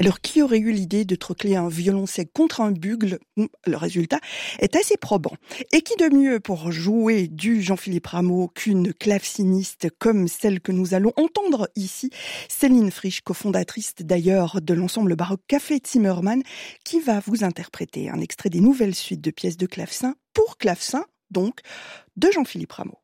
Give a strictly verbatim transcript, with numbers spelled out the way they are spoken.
Alors, qui aurait eu l'idée de troquer un violoncelle contre un bugle? Le résultat est assez probant. Et qui de mieux pour jouer du Jean-Philippe Rameau qu'une claveciniste comme celle que nous allons entendre ici, Céline Frisch, cofondatrice d'ailleurs de l'ensemble baroque Café Zimmermann, qui va vous interpréter un extrait des nouvelles suites de pièces de clavecin pour clavecin, donc, de Jean-Philippe Rameau.